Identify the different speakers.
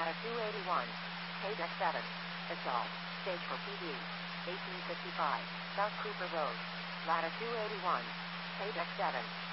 Speaker 1: Ladder 281. Deck 7. Assault. Stage for PD. 1855. South Cooper Road. Ladder 281. Deck 7.